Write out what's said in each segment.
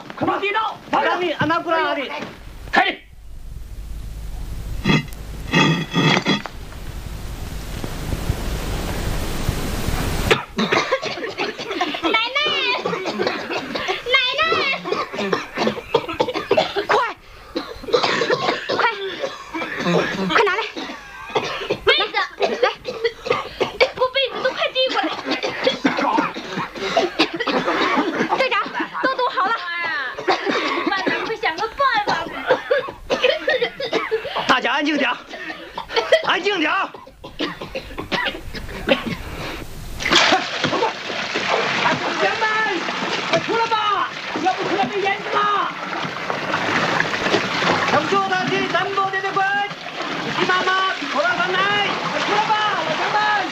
快把地道， 让你安娜过来哪里？ 开里。 快拿来！被子，来，我被子都快递过来。队长，都读好了。班长，快想个办法吧！ 大家安静点，安静点。同学们，快出来吧！要不出来没颜值吗？청소단지 담보 대대관 이마마 돌아갔나이出来吧，老乡们！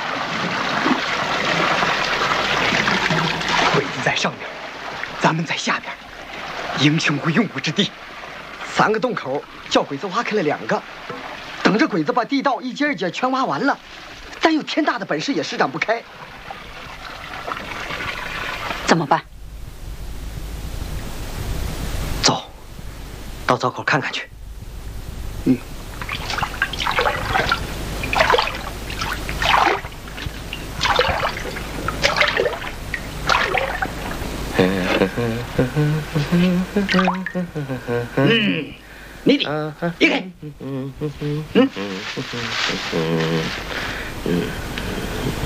鬼子在上面，咱们在下边，英雄无用武之地。3个洞口叫鬼子挖开了2个，等着鬼子把地道一节一节全挖完了，咱有天大的本事也施展不开。 怎么办？ 走，到灶口看看去。你的，离开。